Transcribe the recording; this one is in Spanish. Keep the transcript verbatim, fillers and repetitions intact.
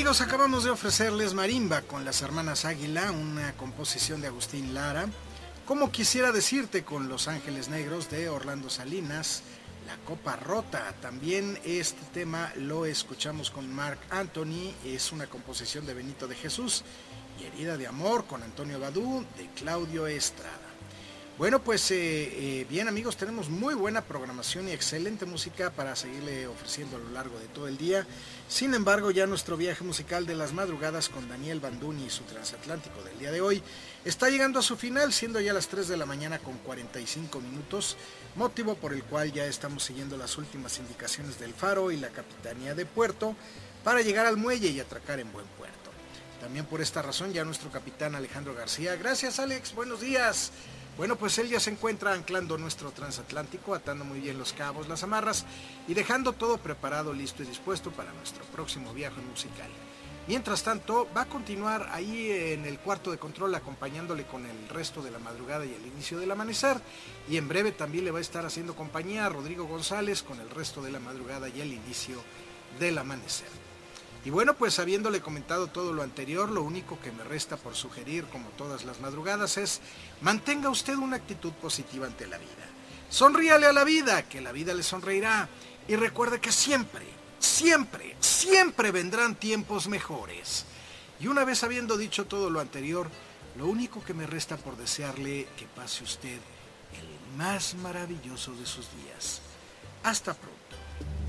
amigos, acabamos de ofrecerles Marimba con las hermanas Águila, una composición de Agustín Lara. Como quisiera decirte con Los Ángeles Negros de Orlando Salinas, La Copa Rota. También este tema lo escuchamos con Marc Anthony, es una composición de Benito de Jesús. Y Herida de Amor con Antonio Badú de Claudio Estrada. Bueno, pues eh, eh, bien amigos, tenemos muy buena programación y excelente música para seguirle ofreciendo a lo largo de todo el día. Sin embargo, ya nuestro viaje musical de las madrugadas con Daniel Banduni y su transatlántico del día de hoy está llegando a su final, siendo ya las tres de la mañana con cuarenta y cinco minutos, motivo por el cual ya estamos siguiendo las últimas indicaciones del Faro y la Capitanía de Puerto para llegar al muelle y atracar en buen puerto. También por esta razón ya nuestro capitán Alejandro García, gracias Alex, buenos días. Bueno, pues él ya se encuentra anclando nuestro transatlántico, atando muy bien los cabos, las amarras y dejando todo preparado, listo y dispuesto para nuestro próximo viaje musical. Mientras tanto, va a continuar ahí en el cuarto de control acompañándole con el resto de la madrugada y el inicio del amanecer. Y en breve también le va a estar haciendo compañía a Rodrigo González con el resto de la madrugada y el inicio del amanecer. Y bueno, pues habiéndole comentado todo lo anterior, lo único que me resta por sugerir, como todas las madrugadas, es mantenga usted una actitud positiva ante la vida. Sonríale a la vida, que la vida le sonreirá. Y recuerde que siempre, siempre, siempre vendrán tiempos mejores. Y una vez habiendo dicho todo lo anterior, lo único que me resta por desearle que pase usted el más maravilloso de sus días. Hasta pronto.